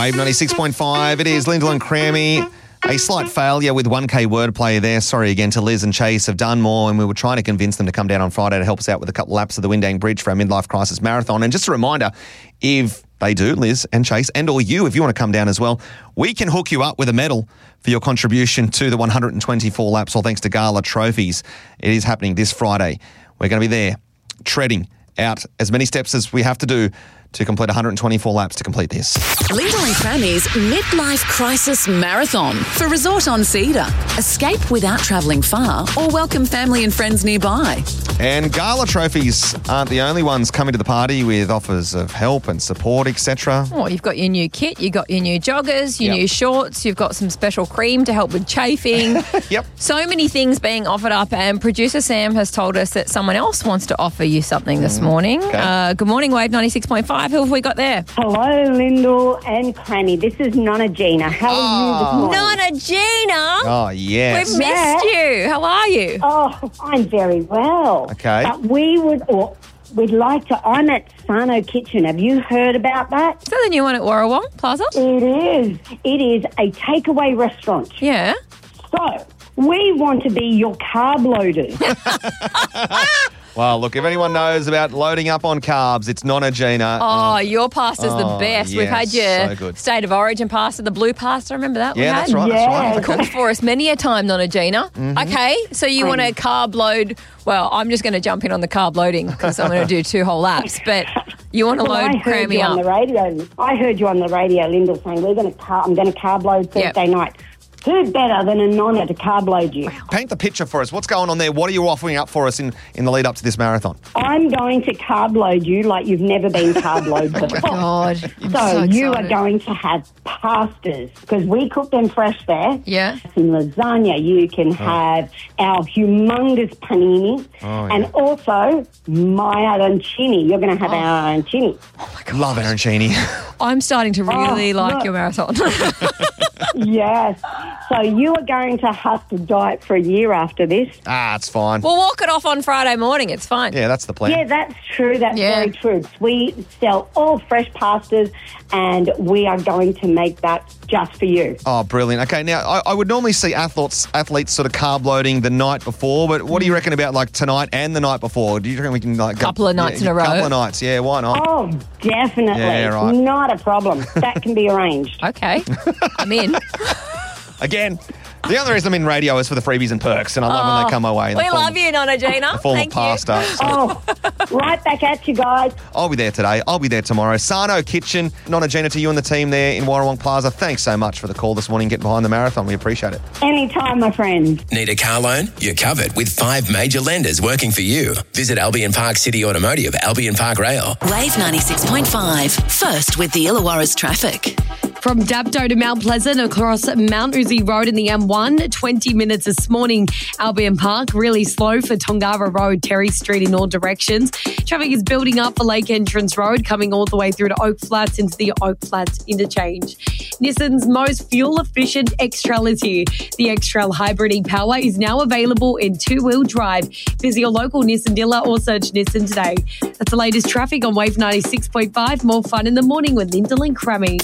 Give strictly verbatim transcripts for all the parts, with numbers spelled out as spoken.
Wave ninety-six point five. It is Lyndall and Crammy. A slight failure with one K wordplay there. Sorry again to Liz and Chase of Dunmore, and we were trying to convince them to come down on Friday to help us out with a couple laps of the Windang Bridge for our Midlife Crisis Marathon. And just a reminder, if they do, Liz and Chase, and or you, if you want to come down as well, we can hook you up with a medal for your contribution to the one hundred twenty-four laps, all thanks to Gala Trophies. It is happening this Friday. We're going to be there, treading out as many steps as we have to do to complete one hundred twenty-four laps to complete this. Lyndall and Crammy's Midlife Crisis Marathon for Resort on Cedar. Escape without travelling far or welcome family and friends nearby. And Gala Trophies aren't the only ones coming to the party with offers of help and support, et cetera. Oh, you've got your new kit, you've got your new joggers, your Yep. new shorts, you've got some special cream to help with chafing. Yep. So many things being offered up, and producer Sam has told us that someone else wants to offer you something this morning. Okay. Uh, good morning, Wave ninety-six point five. Who have we got there? Hello, Lyndall and Cranny. This is Nonna Gina. How are you this morning? Nonna Gina! Oh, yes. We've Yeah. missed you. How are you? Oh, I'm very well. Okay. But we would, or we'd like to, I'm at Sano Kitchen. Have you heard about that? Is that the new one at Warrawong Plaza? It is. It is a takeaway restaurant. Yeah. So, we want to be your carb loaders. Well, look, if anyone knows about loading up on carbs, it's Nonna Gina. Oh, your pasta's the Oh, best. We've yes, had your so good. State of Origin pasta, the blue pasta. Remember that? we yeah, had? that's right. Yeah. That's right. Cooked for us many a time, Nonna Gina. Mm-hmm. Okay, so you want to carb load. Well, I'm just going to jump in on the carb loading because I'm going to do two whole laps. But you want to Well, load I heard Crammy you on up. the radio. I heard you on the radio, Lyndall, saying we're going to. Car- I'm going to carb load Yep. Thursday night. Who better than a Nonna to carb load you? Paint the picture for us. What's going on there? What are you offering up for us in, in the lead up to this marathon? I'm going to carb load you like you've never been carb loaded before. God, I'm So, so you are excited. going to have pastas because we cook them fresh there. Yeah. Some lasagna. You can have our humongous panini Oh, and yeah. also my arancini. You're going to have our arancini. Love arancini. I'm starting to really Oh, like look. your marathon. Yes. So you are going to have to diet for a year after this. ah, it's fine. We'll walk it off on Friday morning. It's fine. Yeah, that's the plan. Yeah, that's true. That's Yeah. very true. We sell all fresh pastas and we are going to make that just for you. Oh, brilliant. Okay, now, I, I would normally see athletes athletes sort of carb loading the night before, but what do you reckon about, like, tonight and the night before? Do you reckon we can, like... Couple go, of nights yeah, in a row. couple of nights, yeah, why not? Oh, definitely. Yeah, right. Not a problem. That can be arranged. Okay, I'm in. Again, the other reason I'm in radio is for the freebies and perks, and I love when they come my way. in the We form- love you, Nonna Gina. the form Thank of pasta. So Oh, right back at you guys. I'll be there today. I'll be there tomorrow. Sano Kitchen, Nonna Gina, to you and the team there in Warrawong Plaza. Thanks so much for the call this morning, getting behind the marathon. We appreciate it. Anytime, my friends. Need a car loan? You're covered with five major lenders working for you. Visit Albion Park City Automotive, Albion Park Rail. Wave ninety-six point five. First with the Illawarra's traffic. From Dapto to Mount Pleasant across Mount Uzi Road in the M one, twenty minutes this morning. Albion Park, really slow for Tongara Road, Terry Street in all directions. Traffic is building up for Lake Entrance Road, coming all the way through to Oak Flats into the Oak Flats interchange. Nissan's most fuel-efficient X-Trail is here. The X-Trail Hybrid e-Power is now available in two-wheel drive. Visit your local Nissan dealer or search Nissan today. That's the latest traffic on Wave ninety-six point five. More fun in the morning with Lyndall and Crammy.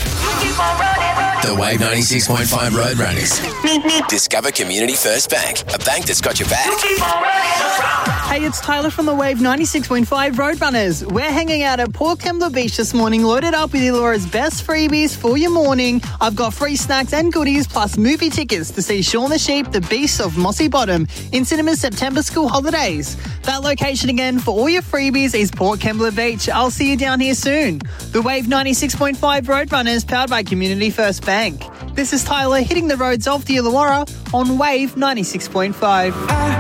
The Wave ninety-six point five Road Runners. Discover Community First Bank, a bank that's got your back. Hey, it's Tyler from the Wave ninety-six point five Roadrunners. We're hanging out at Port Kembla Beach this morning, loaded up with Illawarra's best freebies for your morning. I've got free snacks and goodies, plus movie tickets to see Shaun the Sheep, The Beast of Mossy Bottom in cinemas September school holidays. That location again for all your freebies is Port Kembla Beach. I'll see you down here soon. The Wave ninety-six point five Roadrunners, powered by Community First Bank. This is Tyler hitting the roads of the Illawarra on Wave ninety-six point five.